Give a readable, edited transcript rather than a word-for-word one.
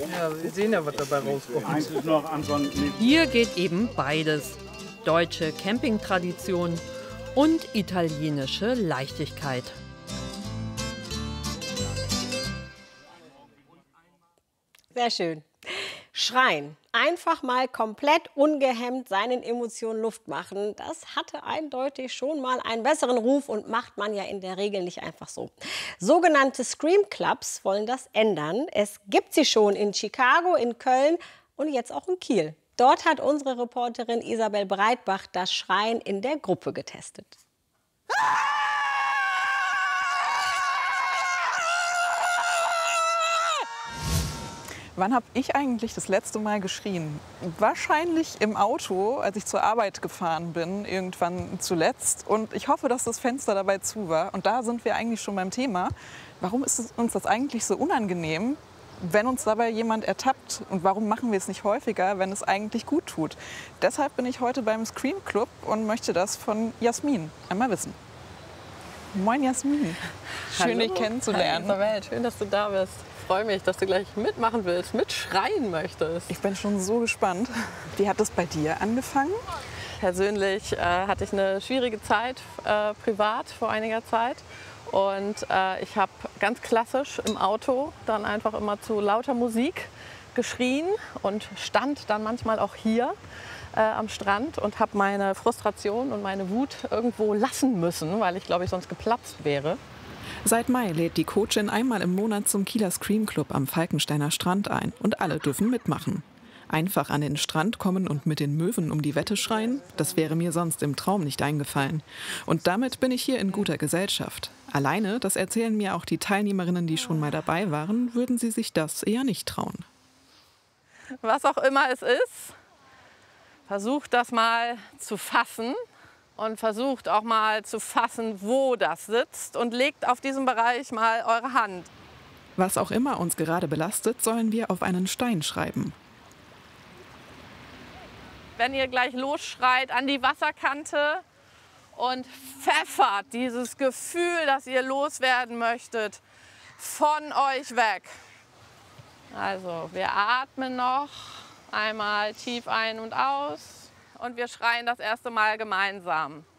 Ja, wir sehen ja, was dabei rauskommt. Eins ist noch ansonsten. Hier geht eben beides. Deutsche Campingtradition und italienische Leichtigkeit. Sehr schön. Schreien. Einfach mal komplett ungehemmt seinen Emotionen Luft machen. Das hatte eindeutig schon mal einen besseren Ruf und macht man ja in der Regel nicht einfach so. Sogenannte Scream Clubs wollen das ändern. Es gibt sie schon in Chicago, in Köln und jetzt auch in Kiel. Dort hat unsere Reporterin Isabel Breitbach das Schreien in der Gruppe getestet. Wann habe ich eigentlich das letzte Mal geschrien? Wahrscheinlich im Auto, als ich zur Arbeit gefahren bin, irgendwann zuletzt. Und ich hoffe, dass das Fenster dabei zu war. Und da sind wir eigentlich schon beim Thema. Warum ist uns das eigentlich so unangenehm, wenn uns dabei jemand ertappt? Und warum machen wir es nicht häufiger, wenn es eigentlich gut tut? Deshalb bin ich heute beim Scream Club und möchte das von Jasmin einmal wissen. Moin Jasmin, schön dich kennenzulernen. Hallo Isabel, schön, dass du da bist. Ich freue mich, dass du gleich mitmachen willst, mitschreien möchtest. Ich bin schon so gespannt. Wie hat es bei dir angefangen? Persönlich hatte ich eine schwierige Zeit privat vor einiger Zeit. Und ich habe ganz klassisch im Auto dann einfach immer zu lauter Musik geschrien und stand dann manchmal auch hier am Strand und habe meine Frustration und meine Wut irgendwo lassen müssen, weil ich glaube, ich sonst geplatzt wäre. Seit Mai lädt die Coachin einmal im Monat zum Kieler Scream Club am Falkensteiner Strand ein und alle dürfen mitmachen. Einfach an den Strand kommen und mit den Möwen um die Wette schreien, das wäre mir sonst im Traum nicht eingefallen. Und damit bin ich hier in guter Gesellschaft. Alleine, das erzählen mir auch die Teilnehmerinnen, die schon mal dabei waren, würden sie sich das eher nicht trauen. Was auch immer es ist, versucht das mal zu fassen. Und versucht auch mal zu fassen, wo das sitzt und legt auf diesem Bereich mal eure Hand. Was auch immer uns gerade belastet, sollen wir auf einen Stein schreiben. Wenn ihr gleich losschreit an die Wasserkante und pfeffert dieses Gefühl, das ihr loswerden möchtet, von euch weg. Also wir atmen noch einmal tief ein und aus. Und wir schreien das erste Mal gemeinsam.